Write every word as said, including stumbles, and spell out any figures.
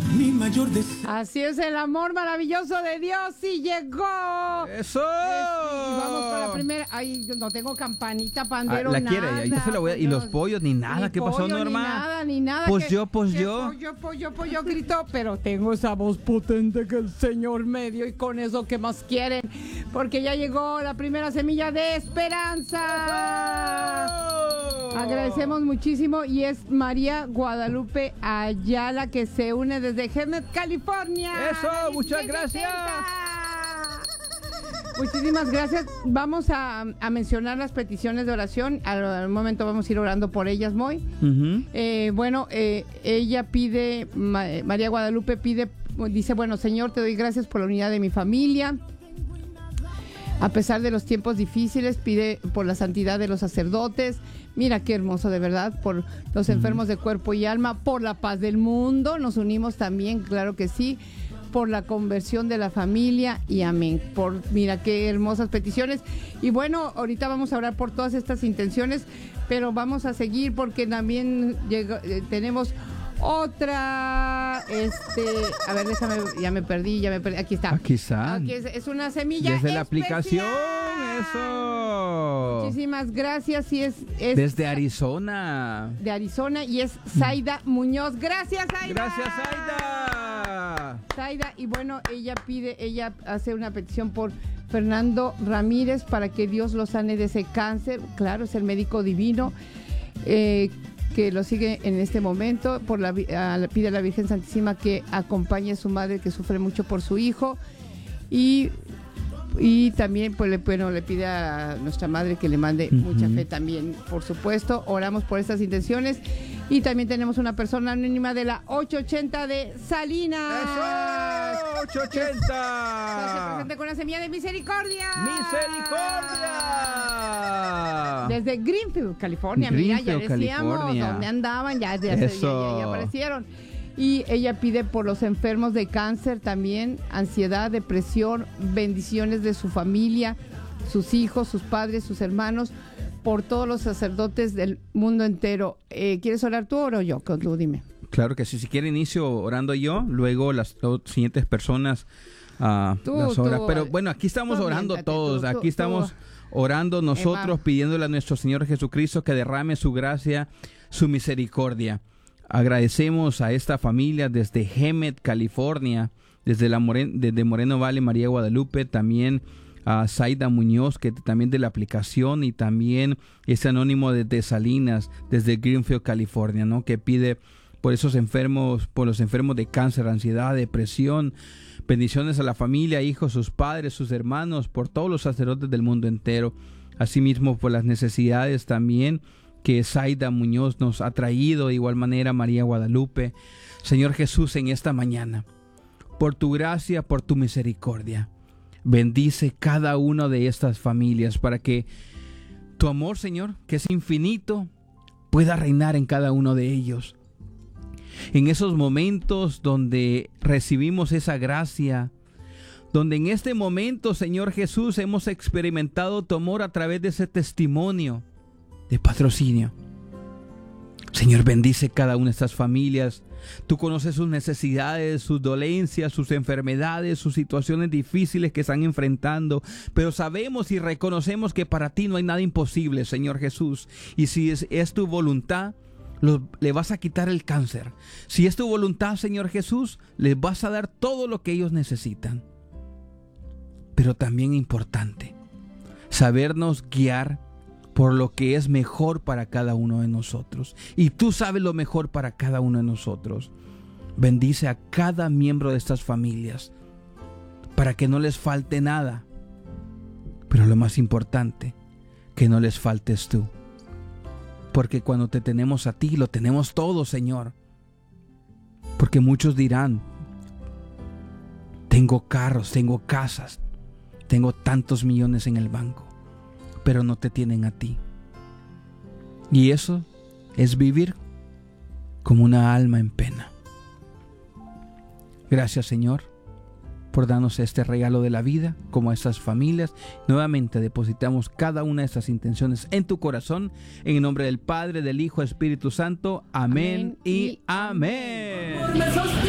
mi mayor deseo. Así es el amor maravilloso de Dios y llegó. ¡Eso! Es- y vamos con la primera. Ay, yo no tengo campanita, pandero, Ah, la nada. quiere, yo se la voy a- y los pollos ni nada, Ni ¿qué pasó, pollo, Norma? Ni nada, ni nada. Pues que- yo, pues que yo. Pollo, pollo, pollo, gritó, pero tengo esa voz potente que el Señor me dio y con eso, ¿qué más quieren? Porque ya llegó la primera semilla de esperanza. Agradecemos muchísimo y es María Guadalupe Ayala que se une desde Hemet, California. ¡Eso! ¡Del ¡Muchas dieciséis gracias! sesenta! Muchísimas gracias. Vamos a, a mencionar las peticiones de oración. Al, al momento vamos a ir orando por ellas, Moy. Ujú. Eh, bueno, eh, ella pide, Ma- María Guadalupe pide, dice, bueno, Señor, te doy gracias por la unidad de mi familia. A pesar de los tiempos difíciles, pide por la santidad de los sacerdotes. Mira qué hermoso, de verdad, por los enfermos de cuerpo y alma, por la paz del mundo. Nos unimos también, claro que sí, por la conversión de la familia y amén. Por, mira qué hermosas peticiones. Y bueno, ahorita vamos a orar por todas estas intenciones, pero vamos a seguir porque también llega- eh, tenemos otra, este, a ver, déjame, ya me perdí, ya me perdí, aquí está. Aquí está. Aquí es, es una semilla Desde la especial. aplicación, eso. Muchísimas gracias y es, es Desde Arizona. de Arizona y es Zaida Muñoz. Gracias, Zaida. Gracias, Aida. Zaida, y bueno, ella pide, ella hace una petición por Fernando Ramírez para que Dios lo sane de ese cáncer. Claro, es el médico divino eh, que lo sigue en este momento. Por la, vi- a la- pide a la Virgen Santísima que acompañe a su madre que sufre mucho por su hijo. Y, y también pues le, bueno, le pide a nuestra madre que le mande Ujú. mucha fe también, por supuesto. Oramos por estas intenciones. Y también tenemos una persona anónima de la ochocientos ochenta de Salinas. ¡Eso! Se ¡ochocientos ochenta! presenta con la semilla de misericordia. ¡Misericordia! Desde Greenfield, California. Mira, ya Greenfield, decíamos California. dónde andaban, ya, ya, ya- Eso. ya- ya aparecieron. Y ella pide por los enfermos de cáncer también, ansiedad, depresión, bendiciones de su familia, sus hijos, sus padres, sus hermanos, por todos los sacerdotes del mundo entero. Eh, ¿Quieres orar tú o oro yo? Tú dime. Claro que sí. Si quiere inicio orando yo, luego las dos siguientes personas ah, Tú, las tú, oras. Pero bueno, aquí estamos tú orando aviéntate, todos. tú, tú, Aquí estamos tú. orando nosotros, Emma. pidiéndole a nuestro Señor Jesucristo que derrame su gracia, su misericordia. Agradecemos a esta familia desde Hemet, California, desde, la Moren- desde Moreno Valley, María Guadalupe, también a Zaida Muñoz, que también de la aplicación, y también ese anónimo desde Salinas, desde Greenfield, California, ¿no? Que pide por esos enfermos, por los enfermos de cáncer, ansiedad, depresión. Bendiciones a la familia, hijos, sus padres, sus hermanos, por todos los sacerdotes del mundo entero. Asimismo, por las necesidades también que Zaida Muñoz nos ha traído, de igual manera María Guadalupe. Señor Jesús, en esta mañana, por tu gracia, por tu misericordia, bendice cada una de estas familias para que tu amor, Señor, que es infinito, pueda reinar en cada uno de ellos. En esos momentos donde recibimos esa gracia, donde en este momento, Señor Jesús, hemos experimentado tu amor a través de ese testimonio de patrocinio. Señor, bendice cada una de estas familias. Tú conoces sus necesidades, sus dolencias, sus enfermedades, sus situaciones difíciles que están enfrentando. Pero sabemos y reconocemos que para ti no hay nada imposible, Señor Jesús. Y si es, es tu voluntad, lo- le vas a quitar el cáncer. Si es tu voluntad, Señor Jesús, les vas a dar todo lo que ellos necesitan. Pero también importante, sabernos guiar por lo que es mejor para cada uno de nosotros. Y tú sabes lo mejor para cada uno de nosotros. Bendice a cada miembro de estas familias para que no les falte nada. Pero lo más importante, que no les faltes tú. Porque cuando te tenemos a ti, lo tenemos todo, Señor. Porque muchos dirán, tengo carros, tengo casas, tengo tantos millones en el banco, pero no te tienen a ti. Y eso es vivir como una alma en pena. Gracias, Señor, por darnos este regalo de la vida, como a estas familias. Nuevamente depositamos cada una de estas intenciones en tu corazón, en el nombre del Padre, del Hijo, Espíritu Santo. Amén, Amén y y amén.